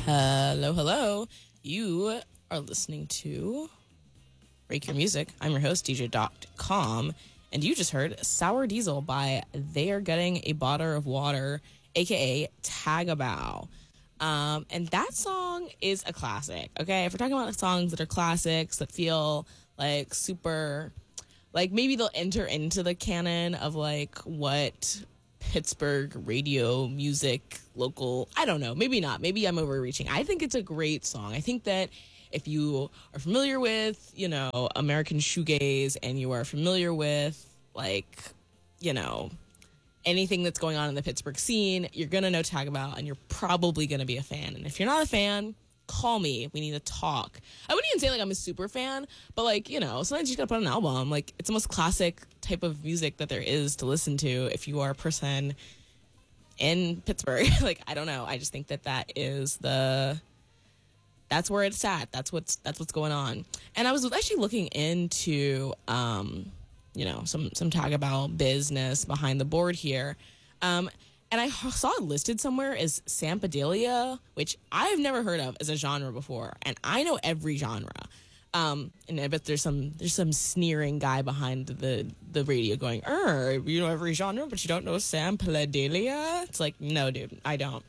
Hello, hello. You are listening to Break Your Music. I'm your host, DJ.com, and you just heard Sour Diesel by They Are Getting a Bottle of Water, aka Tagabow. And that song is a classic, okay? If we're talking about songs that are classics, that feel like super, like maybe they'll enter into the canon of like what Pittsburgh radio music, local, I don't know, maybe not, maybe I'm overreaching. I think it's a great song. I think that if you are familiar with, American shoegaze and you are familiar with like, anything that's going on in the Pittsburgh scene, you're going to know Tagabow and you're probably going to be a fan. And if you're not a fan, call me. We need to talk. I wouldn't even say like I'm a super fan, but like, sometimes you gotta put on an album. Like it's the most classic type of music that there is to listen to if you are a person in Pittsburgh. Like, I don't know. I just think that is that's where it's at. That's what's going on. And I was actually looking into, some Tagabow business behind the board here. And I saw it listed somewhere as Sampadelia, which I've never heard of as a genre before. And I know every genre. And I bet there's some sneering guy behind the radio going, you know every genre, but you don't know Sampadelia? It's like, no, dude, I don't.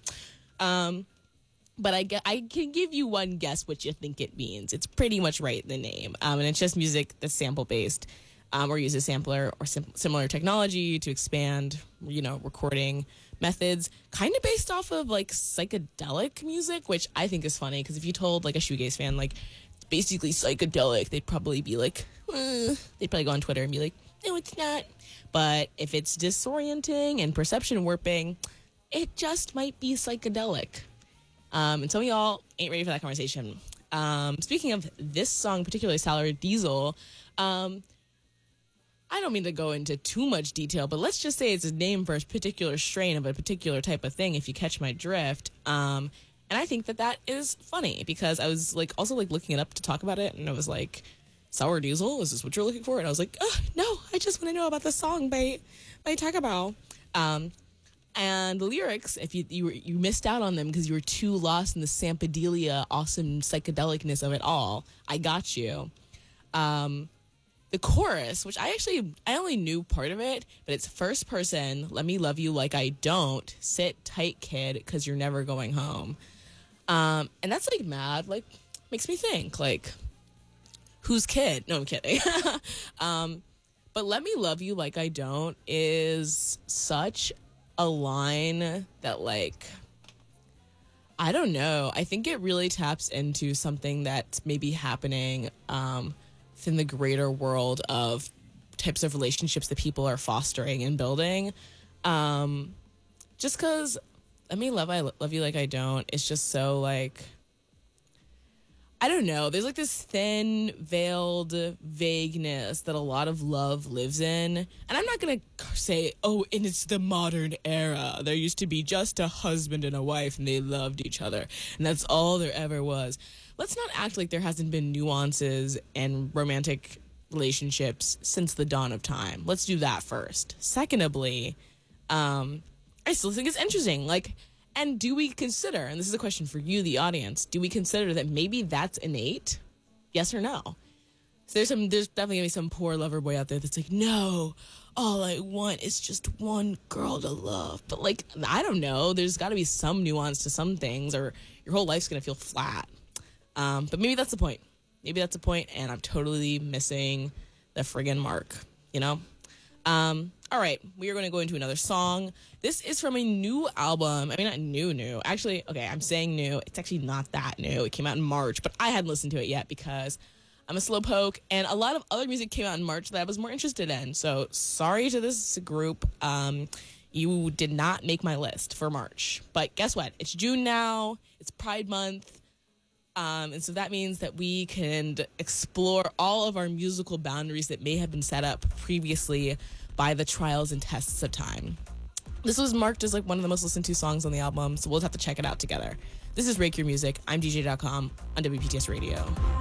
But I can give you one guess what you think it means. It's pretty much right in the name. And it's just music that's sample-based. Or uses sampler or similar technology to expand, recording methods, kind of based off of like psychedelic music, which I think is funny because if you told like a shoegaze fan like it's basically psychedelic, they'd probably be like, they'd probably go on Twitter and be like, no, it's not. But if it's disorienting and perception warping, it just might be psychedelic. And some of y'all ain't ready for that conversation. Speaking of this song, particularly Sour Diesel, I don't mean to go into too much detail, but let's just say it's a name for a particular strain of a particular type of thing, if you catch my drift. And I think that is funny because I was like also like looking it up to talk about it, and I was like, Sour Diesel, is this what you're looking for? And I was like, no, I just want to know about the song by Tagabow. And the lyrics, if you missed out on them because you were too lost in the Sampadelia awesome psychedelicness of it all, I got you. The chorus, which I only knew part of it, but it's first person, let me love you like I don't, sit tight kid, cause you're never going home. And that's like mad, like makes me think like, whose kid? No, I'm kidding. But let me love you like I don't is such a line that like, I don't know. I think it really taps into something that's maybe happening, in the greater world of types of relationships that people are fostering and building. Just because let me love you like I don't, it's just so like, I don't know. There's like this thin veiled vagueness that a lot of love lives in. And I'm not going to say, and it's the modern era. There used to be just a husband and a wife and they loved each other. And that's all there ever was. Let's not act like there hasn't been nuances and romantic relationships since the dawn of time. Let's do that first. Secondly, I still think it's interesting. Like, and do we consider, and this is a question for you, the audience, do we consider that maybe that's innate? Yes or no? So there's definitely gonna be some poor lover boy out there that's like, no, all I want is just one girl to love. But like, I don't know. There's got to be some nuance to some things, or your whole life's gonna feel flat. But maybe that's the point. Maybe that's the point, and I'm totally missing the friggin' mark, All right, we are going to go into another song. This is from a new album. I mean, not new. Actually, okay, I'm saying new. It's actually not that new. It came out in March, but I hadn't listened to it yet because I'm a slowpoke, and a lot of other music came out in March that I was more interested in. So sorry to this group. You did not make my list for March. But guess what? It's June now. It's Pride Month. And so that means that we can explore all of our musical boundaries that may have been set up previously by the trials and tests of time. This was marked as like one of the most listened to songs on the album, so we'll have to check it out together. This is Break Your Music. I'm DJ.com on WPTS Radio.